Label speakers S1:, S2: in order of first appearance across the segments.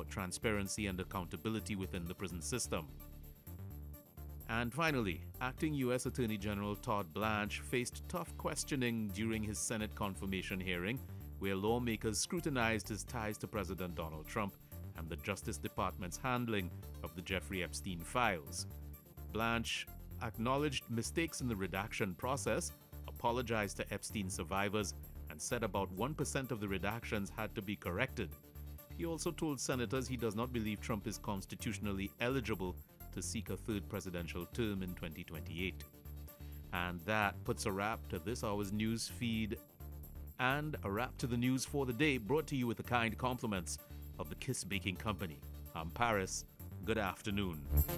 S1: about transparency and accountability within the prison system. And finally, acting U.S. Attorney General Todd Blanche faced tough questioning during his Senate confirmation hearing, where lawmakers scrutinized his ties to President Donald Trump and the Justice Department's handling of the Jeffrey Epstein files. Blanche acknowledged mistakes in the redaction process, apologized to Epstein survivors, and said about 1% of the redactions had to be corrected. He also told senators he does not believe Trump is constitutionally eligible to seek a third presidential term in 2028. And that puts a wrap to this hour's news feed and a wrap to the news for the day, brought to you with the kind compliments of the Kiss Baking Company. I'm Paris. Good afternoon.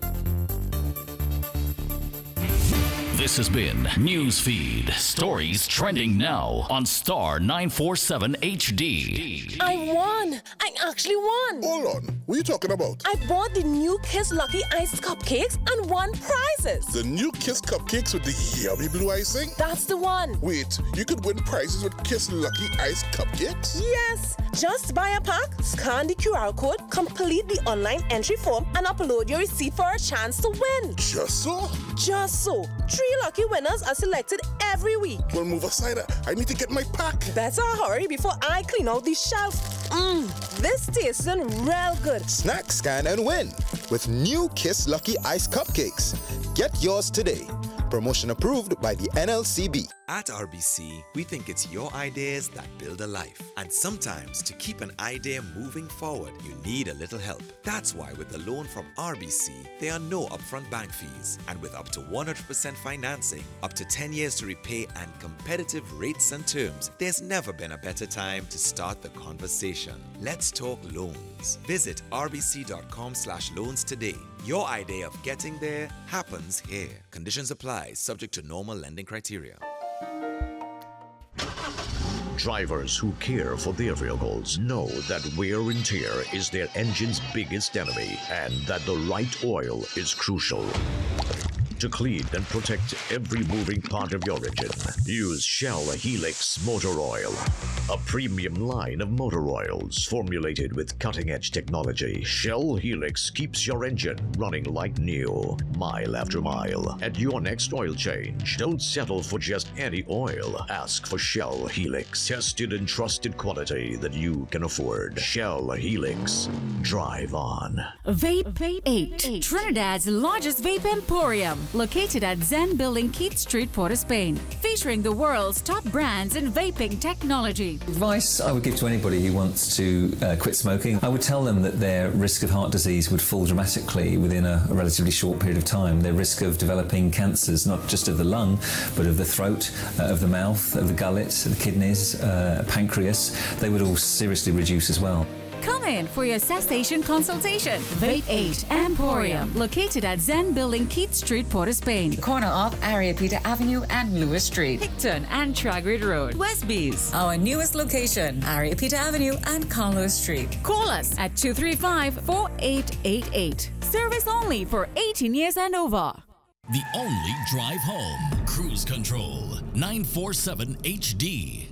S2: This has been Newsfeed. Stories trending now on Star 947 HD.
S3: I won! I actually won!
S4: Hold on. What are you talking about?
S3: I bought the new Kiss Lucky Ice cupcakes and won prizes.
S4: The new Kiss cupcakes with the yummy blue icing?
S3: That's the one.
S4: Wait, you could win prizes with Kiss Lucky Ice cupcakes?
S3: Yes! Just buy a pack, scan the QR code, complete the online entry form, and upload your receipt for a chance to win.
S4: Just so?
S3: Just so. 3 lucky winners are selected every week.
S4: Well, move aside. I need to get my pack.
S3: Better hurry before I clean out the shelf. This tastes real good.
S5: Snack, scan, and win with new Kiss Lucky Ice Cupcakes. Get yours today. Promotion approved by the NLCB.
S6: At RBC, we think it's your ideas that build a life. And sometimes, to keep an idea moving forward, you need a little help. That's why with the loan from RBC, there are no upfront bank fees. And with up to 100% financing, up to 10 years to repay, and competitive rates and terms, there's never been a better time to start the conversation. Let's talk loans. Visit rbc.com/loans today. Your idea of getting there happens here. Conditions apply, subject to normal lending criteria.
S7: Drivers who care for their vehicles know that wear and tear is their engine's biggest enemy and that the right oil is crucial. To clean and protect every moving part of your engine, use Shell Helix Motor Oil, a premium line of motor oils formulated with cutting-edge technology. Shell Helix keeps your engine running like new, mile after mile. At your next oil change, don't settle for just any oil. Ask for Shell Helix, tested and trusted quality that you can afford. Shell Helix. Drive on.
S8: Vape 8, Trinidad's largest vape emporium, located at Zen Building, Keith Street, Port of Spain, featuring the world's top brands in vaping technology.
S9: Advice I would give to anybody who wants to quit smoking, I would tell them that their risk of heart disease would fall dramatically within a relatively short period of time. Their risk of developing cancers, not just of the lung, but of the throat, of the mouth, of the gullet, the kidneys, pancreas, they would all seriously reduce as well.
S8: Come in for your cessation consultation. Vape 8 Emporium, located at Zen Building, Keith Street, Port of Spain.
S10: Corner of Ariapita Avenue and Lewis Street.
S8: Hickton and Tragrid Road. Westbees.
S10: Our newest location, Ariapita Avenue and Carlos Street.
S8: Call us at 235-4888. Service only for 18 years and over.
S2: The only drive home. Cruise Control 947 HD.